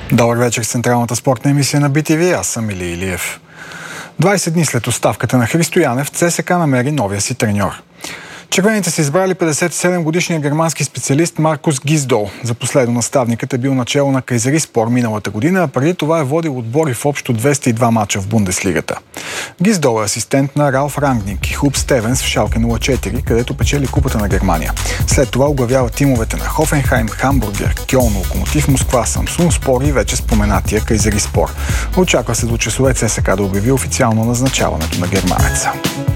Добър вечер, централната спортна емисия на BTV. Аз съм Илия Илиев. 20 дни след оставката на Христо Янев, ЦСКА намери новия си треньор. Червените са избрали 57-годишния германски специалист Маркус Гиздол. За последно наставникът е бил начело на Кайзериспор миналата година, а преди това е водил отбори в общо 202 мача в Бундеслигата. Гиздол е асистент на Ралф Рангник и Хуб Стевенс в Шалке 04, където печели Купата на Германия. След това оглавява тимовете на Хофенхайм, Хамбургер, Кьолн, Локомотив Москва, Самсун Спор и вече споменатия Кайзериспор. Очаква се до часове ЦСКА да обяви официално назначаването на германеца.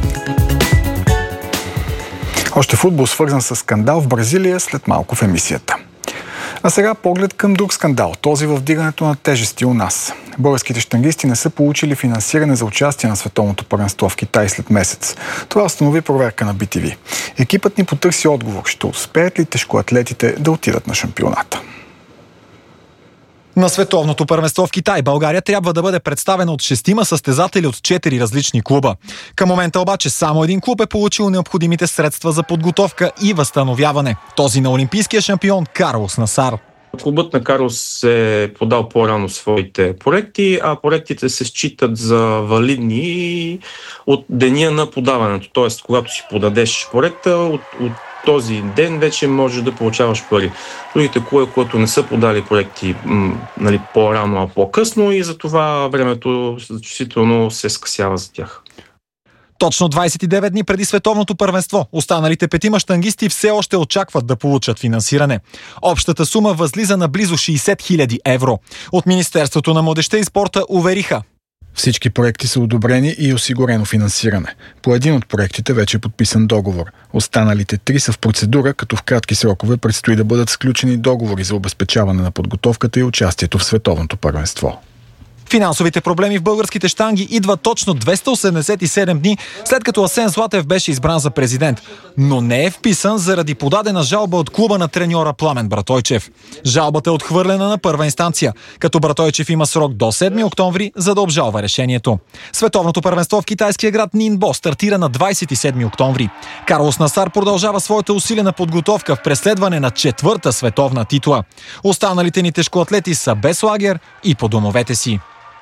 Още футбол, свързан с скандал в Бразилия, след малко в емисията. А сега поглед към друг скандал, този във вдигането на тежести у нас. Българските щангисти не са получили финансиране за участие на световното първенство в Китай след месец. Това установи проверка на BTV. Екипът ни потърси отговор, ще успеят ли тежкоатлетите да отидат на шампионата. На световното първенство в Китай България трябва да бъде представена от 6 състезатели от 4 различни клуба. Към момента обаче само един клуб е получил необходимите средства за подготовка и възстановяване. Този на олимпийския шампион Карлос Насар. Клубът на Карлос е подал по-рано своите проекти, а проектите се считат за валидни от деня на подаването. Т.е. когато си подадеш проекта, от този ден вече можеш да получаваш пари. Другите клубове, които не са подали проекти по-рано, а по-късно, и затова времето значително се скъсява за тях. Точно 29 дни преди световното първенство, останалите 5 щангисти все още очакват да получат финансиране. Общата сума възлиза на близо 60 000 евро. От Министерството на младежта и спорта увериха: всички проекти са одобрени и осигурено финансиране. По един от проектите вече е подписан договор. Останалите 3 са в процедура, като в кратки срокове предстои да бъдат сключени договори за обезпечаване на подготовката и участието в световното първенство. Финансовите проблеми в българските щанги идват точно 287 дни, след като Асен Златев беше избран за президент. Но не е вписан заради подадена жалба от клуба на треньора Пламен Братойчев. Жалбата е отхвърлена на първа инстанция, като Братойчев има срок до 7 октомври, за да обжалва решението. Световното първенство в китайския град Нинбо стартира на 27 октомври. Карлос Насар продължава своята усилена подготовка в преследване на 4-та световна титла. Останалите ни тежкоатлети са без лагер и по домовете си.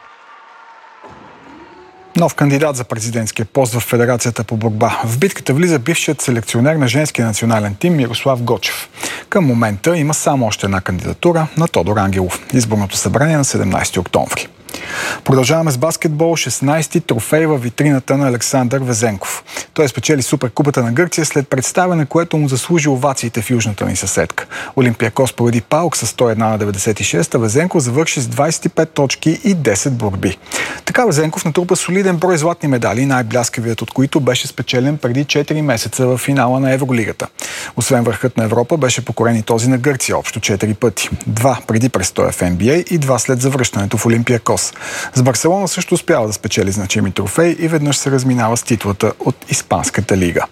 Нов кандидат за президентския пост в Федерацията по борба. В битката влиза бившият селекционер на женския национален тим Мирослав Гочев. Към момента има само още една кандидатура на Тодор Ангелов. Изборното събрание на 17 октомври. Продължаваме с баскетбол. 16-ти трофей във витрината на Александър Везенков. Той спечели Суперкупата на Гърция след представяне, което му заслужи овациите в южната ни съседка. Олимпиакос победи ПАОК с 101 на 96, а Везенков завърши с 25 точки и 10 борби. Така Везенков натрупа солиден брой златни медали, най-бляскавият от които беше спечелен преди 4 месеца в финала на Евролигата. Освен върхът на Европа, беше покорен и този на Гърция общо 4 пъти. 2 преди престоя в NBA и 2 след завръщането в Олимпиакос. С Барселона също успява да спечели значими трофеи и веднъж се разминава с титлата от Испанската лига.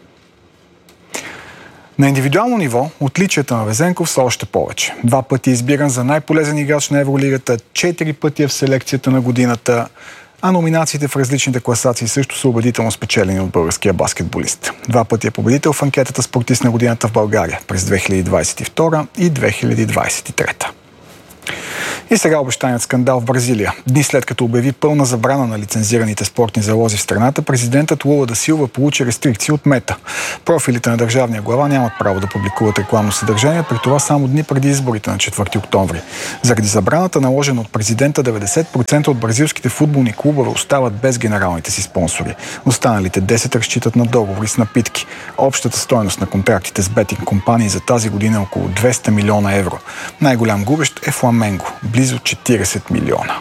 На индивидуално ниво отличията на Везенков са още повече. 2 пъти избиран за най-полезен играч на Евролигата, 4 пъти е в селекцията на годината, а номинациите в различните класации също са убедително спечелени от българския баскетболист. 2 пъти е победител в анкетата Спортист на годината в България през 2022 и 2023. И сега обещаният скандал в Бразилия. Дни след като обяви пълна забрана на лицензираните спортни залози в страната, президентът Лула да Силва получи рестрикции от Мета. Профилите на държавния глава нямат право да публикуват рекламно съдържание, при това само дни преди изборите на 4 октомври. Заради забраната, наложена от президента, 90% от бразилските футболни клубове остават без генералните си спонсори. Останалите 10 разчитат на договори с напитки. Общата стойност на контрактите с бетинг компании за тази година е около 200 милиона евро. Най-голям губещ е Фламенго, близо 40 милиона.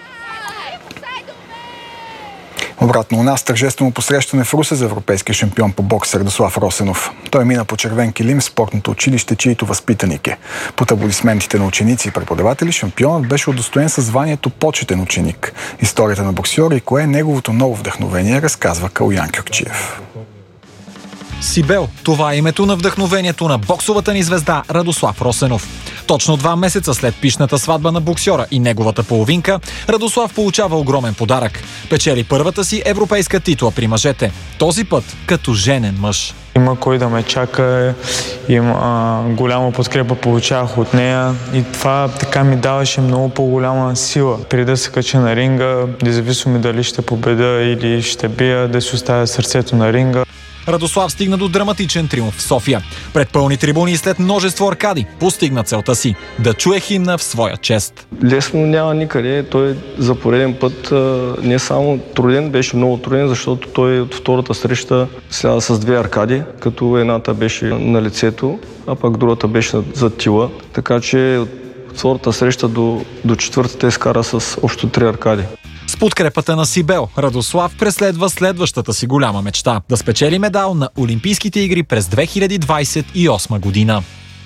Обратно у нас тържествено посрещане в Русе за европейския шампион по бокс Радослав Росенов. Той мина по червен килим в спортното училище, чието възпитаник е. Под аплодисментите на ученици и преподаватели, шампионът беше удостоен със званието почетен ученик. Историята на боксера и кое е неговото ново вдъхновение, разказва Калуян Кюкчиев. Сибел, това е името на вдъхновението на боксовата ни звезда Радослав Росенов. Точно 2 месеца след пишната сватба на боксера и неговата половинка, Радослав получава огромен подарък. Печели първата си европейска титла при мъжете. Този път като женен мъж. Има кой да ме чака, голяма подкрепа получавах от нея и това така ми даваше много по-голяма сила. Преди да се кача на ринга, независимо дали ще победа или ще бия, да си оставя сърцето на ринга. Радослав стигна до драматичен триумф в София. Пред пълни трибуни и след множество аркади постигна целта си – да чуе химна в своя чест. Лесно няма никъде. Той за пореден път не само труден, беше много труден, защото той от втората среща сляда с 2 аркади, като едната беше на лицето, а пък другата беше за тила. Така че от втората среща до четвъртата изкара с общо 3 аркади. С подкрепата на Сибел, Радослав преследва следващата си голяма мечта – да спечели медал на Олимпийските игри през 2028 година.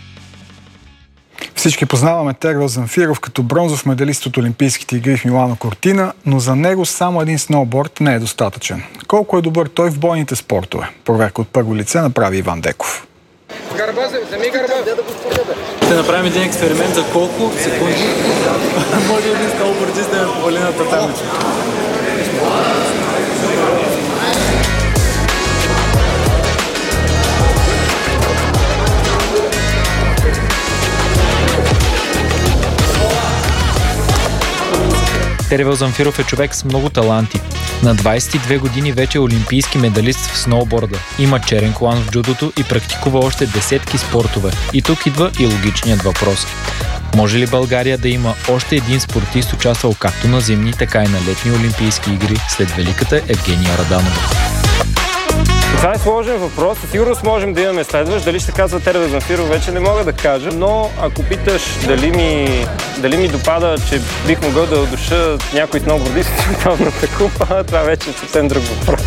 Всички познаваме Тервел Замфиров като бронзов медалист от Олимпийските игри в Милано Кортина, но за него само един сноуборд не е достатъчен. Колко е добър той в бойните спортове? Проверка от първо лице направи Иван Деков. Ще направим един експеримент за колко секунди може един сноубордист да ме повали на татамите. Тервел Замфиров е човек с много таланти. На 22 години вече е олимпийски медалист в сноуборда. Има черен колан в джудото и практикува още десетки спортове. И тук идва и логичният въпрос. Може ли България да има още един спортист, участвал както на зимни, така и на летни олимпийски игри след великата Евгения Раданова? Това е сложен въпрос. Със сигурност можем да имаме следващ. Дали ще казва Тервел Замфиров, вече не мога да кажа. Но ако питаш дали ми допада, че бих могъл да удуша някой сноубордист в световната купа, това вече е съвсем друг въпрос.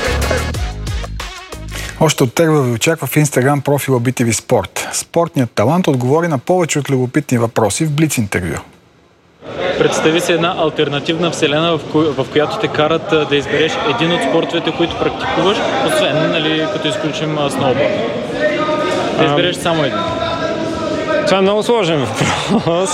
Още от Тервел ви очаква в Инстаграм профила BTV Спорт. Спортният талант отговори на повече от любопитни въпроси в Блиц интервю. Представи си една алтернативна вселена, в която те карат да избереш един от спортовете, които практикуваш, освен, като изключим сноуборд. Да избереш само един. Това е много сложен въпрос.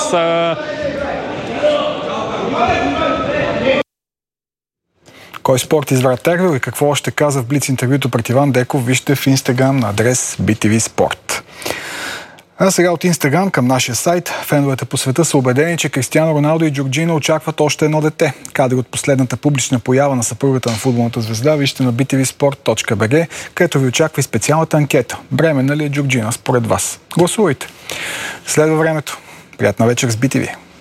Кой спорт избра Тервел и какво още каза в Блиц интервюто пред Иван Деков, вижте в Инстаграм на адрес BTV Спорт. А сега от Инстаграм към нашия сайт. Феновете по света са убедени, че Кристиано Роналдо и Джорджина очакват още едно дете. Кадри от последната публична поява на съпругата на футболната звезда вижте на btvsport.bg, където ви очаква и специалната анкета. Бременна ли е Джорджина според вас? Гласувайте. Следва времето. Приятна вечер с BTV.